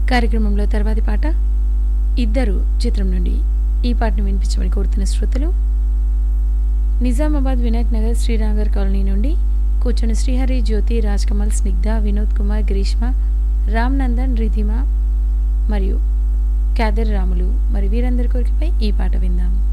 కార్యక్రమంలో తర్వాతి పాట ఇద్దరు చిత్రం నుండి ఈ పాటను వినిపించమని కోరుతున్న శ్రోతలు నిజామాబాద్ వినాయక్ నగర్ శ్రీనగర్ కాలనీ నుండి కూర్చొని శ్రీహరి, జ్యోతి, రాజ్ కమల్, స్నిగ్ధ, వినోద్ కుమార్, గ్రీష్మ, రామ్ నందన్, రిధిమ మరియు క్యాదర్ రాములు. మరి వీరందరి కోరికపై ఈ పాట విందాం.